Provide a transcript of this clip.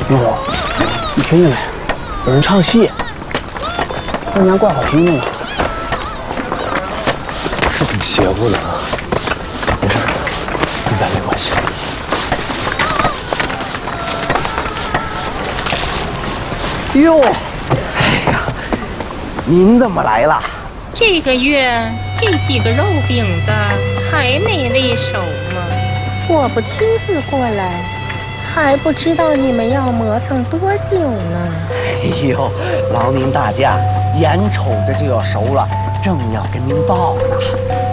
哟，你听见没？有人唱戏，人家怪好听的呢。 是挺邪乎的啊。没事，跟咱没关系。 哟，哎呀，您怎么来了？ 这个月这几个肉饼子还没离手吗？ 我不亲自过来，还不知道你们要磨蹭多久呢。 哎呦，劳您大驾，眼瞅着就要熟了，正要跟您报呢。